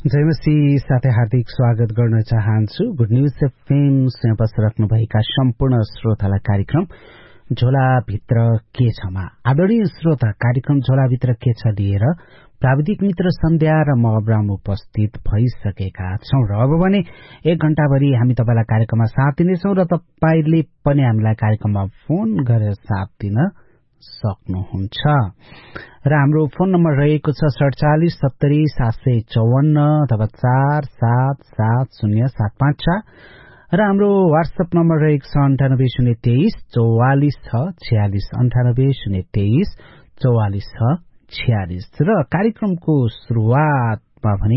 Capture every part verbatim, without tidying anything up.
जयमसी साथै हार्दिक स्वागत गर्न चाहन्छु। गुड न्यूज एफएम स्वयं राख्नुभएका सम्पूर्ण श्रोतालाई कार्यक्रम झोलाभित्र के छमा। आदरणीय श्रोता, कार्यक्रम झोलाभित्र के छ लिएर प्राविधिक मित्र सन्ध्या र म अब्राम उपस्थित भइसकेका छौं र अब भने एक घण्टाभरि हामी तपाईलाई कार्यक्रममा साथ दिनेछौं र तपाईले पनि हामीलाई कार्यक्रममा फोन गरेर साथ दिन सक्नुहुन्छ र हाम्रो फोन नम्बर रहेको छ सडचालिस सत्तरी सात सय चौवन्न अथवा चार सात सात शून्य सात पाँच छ र हाम्रो वाट्सएप नम्बर रहेको छ अन्ठानब्बे शून्य तेइस चौवालिस छ छ्यालिस अन्ठानब्बे शून्य तेइस चौवालिस छ छ्यालिस। र कार्यक्रमको सुरुवातमा भने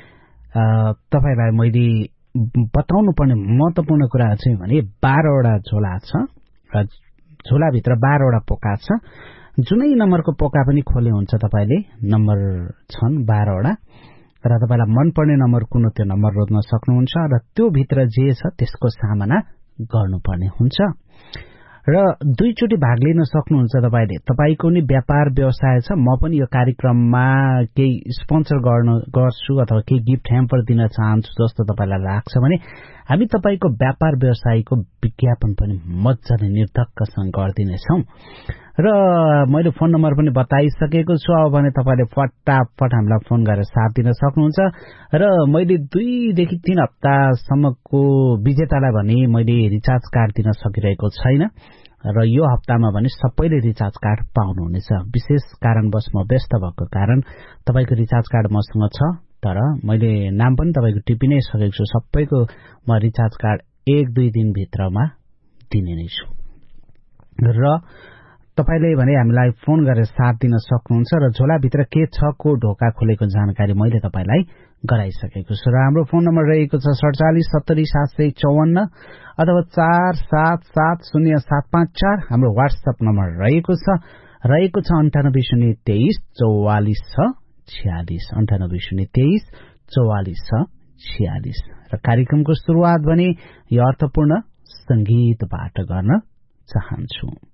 तपाईलाई मैले बताउनु पर्ने महत्वपूर्ण कुरा चाहिँ भने बाह्रवटा झोला छ र झोलाभित्र बाह्रवटा पोका छ। जुनै नम्बरको पोका पनि खोले हुन्छ, तपाईले नम्बर छन् बाह्रवटा र तपाईलाई मनपर्ने नम्बर कुन त्यो नम्बर रोज्न सक्नुहुन्छ र त्यो भित्र जे छ त्यसको सामना गर्नुपर्ने हुन्छ र दुईचोटि भाग लिन सक्नुहुन्छ। तपाईले तपाईको नि व्यापार व्यवसाय छ, म पनि यो कार्यक्रममा केही स्पोन्सर गर्न गर्छु अथवा केही गिफ्ट ह्याम्पर दिन चाहन्छु जस्तो तपाईलाई लाग्छ भने हामी तपाईको व्यापार व्यवसायको विज्ञापन पनि मजाले निर्धक्कसँग गर्दिनेछौं र मैले फोन नम्बर पनि बताइसकेको छु। अब भने तपाईले फटाफट हामीलाई फोन गरेर साथ दिन सक्नुहुन्छ र मैले दुईदेखि तीन हप्तासम्मको विजेतालाई भने मैले रिचार्ज कार्ड दिन सकिरहेको छैन र यो हप्तामा भने सबैले रिचार्ज कार्ड पाउनुहुनेछ। विशेष कारणवश म व्यस्त भएको कारण तपाईको रिचार्ज कार्ड मसँग छ, तर मैले नाम पनि तपाईको टिपि नै सकेको छु। सबैको म रिचार्ज कार्ड एक दुई दिन भित्रमा दिने नै छु र तपाईले भने हामीलाई फोन गरेर साथ दिन सक्नुहुन्छ र झोलाभित्र के छ को ढोका खोलेको जानकारी मैले तपाईलाई गराइसकेको छु र हाम्रो फोन नम्बर रहेको छ सडचालिस सत्तरी सात सय चौवन्न अथवा चार सात सात शून्य सात पाँच चार। हाम्रो वाट्सएप नम्बर रहेको छ रहेको छ अन्ठानब्बे शून्य तेइस चौवालिस छ छ्यालिस अन्ठानब्बे शून्य तेइस चौवालिस छ छ्यालिस र कार्यक्रमको सुरुवात भने यो अर्थपूर्ण संगीतबाट गर्न चाहन्छु।